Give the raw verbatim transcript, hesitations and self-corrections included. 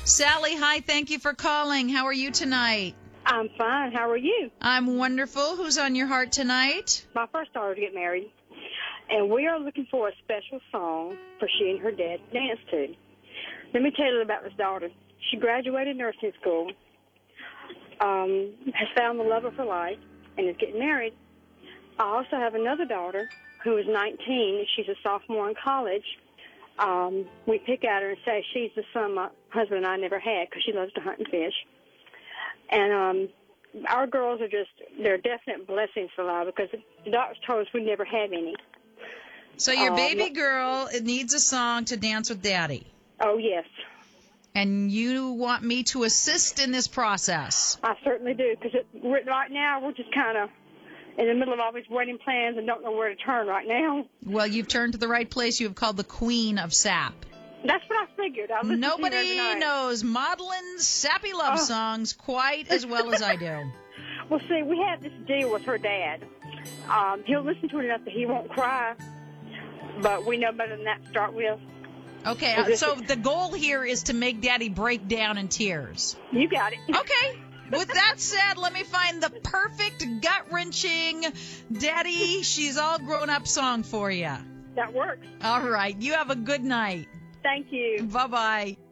Sally, hi. Thank you for calling. How are you tonight? I'm fine. How are you? I'm wonderful. Who's on your heart tonight? My first daughter to get married, and we are looking for a special song for she and her dad to dance to. Let me tell you about this daughter. She graduated nursing school, um, has found the love of her life, and is getting married. I also have another daughter who is nineteen. She's a sophomore in college. Um, we pick at her and say she's the son my husband and I never had because she loves to hunt and fish. And um, our girls are just, they're definite blessings for life because the doctors told us we never have any. So your Um, baby girl it needs a song to dance with Daddy. Oh, yes. And you want me to assist in this process? I certainly do because right now we're just kind of in the middle of all these wedding plans and don't know where to turn right now. Well, you've turned to the right place. You have called the Queen of Sap. That's what I figured. I listen Nobody to you every night. knows maudlin, sappy love Oh. songs quite as well as I do. Well, see, we have this deal with her dad. Um, he'll listen to it enough that he won't cry, but we know better than that to start with. Okay, uh, so the goal here is to make Daddy break down in tears. You got it. Okay. With that said, let me find the perfect gut-wrenching Daddy, she's all grown up song for you. That works. All right. You have a good night. Thank you. Bye-bye.